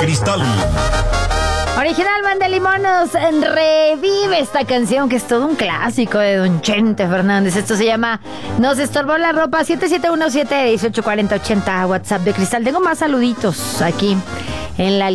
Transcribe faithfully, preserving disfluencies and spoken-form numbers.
Cristal. Original Banda Limón nos revive esta canción que es todo un clásico de Don Chente Fernández. Esto se llama Nos estorbó la ropa. Siete siete uno siete, uno ocho cuatro cero ochenta, WhatsApp de Cristal. Tengo más saluditos aquí en la